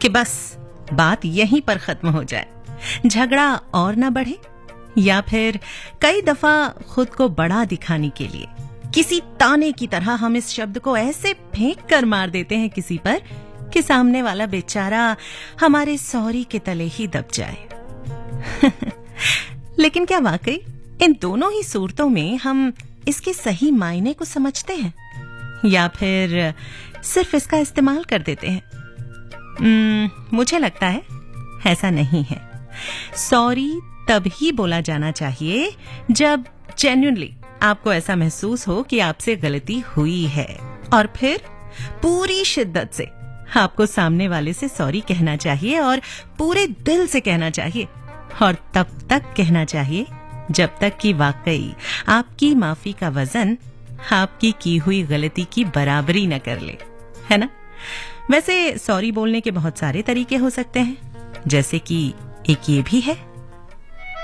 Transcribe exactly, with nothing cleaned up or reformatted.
कि बस बात यहीं पर खत्म हो जाए, झगड़ा और ना बढ़े, या फिर कई दफा खुद को बड़ा दिखाने के लिए किसी ताने की तरह हम इस शब्द को ऐसे फेंक कर मार देते हैं किसी पर कि सामने वाला बेचारा हमारे सॉरी के तले ही दब जाए। लेकिन क्या वाकई इन दोनों ही सूरतों में हम इसके सही मायने को समझते हैं, या फिर सिर्फ इसका इस्तेमाल कर देते हैं? hmm, मुझे लगता है ऐसा नहीं है। सॉरी तब ही बोला जाना चाहिए जब जेन्युइनली आपको ऐसा महसूस हो कि आपसे गलती हुई है, और फिर पूरी शिद्दत से आपको सामने वाले से सॉरी कहना चाहिए, और पूरे दिल से कहना चाहिए, और तब तक कहना चाहिए जब तक कि वाकई आपकी माफी का वजन आपकी की हुई गलती की बराबरी न कर ले, है ना? वैसे सॉरी बोलने के बहुत सारे तरीके हो सकते हैं, जैसे कि एक ये भी है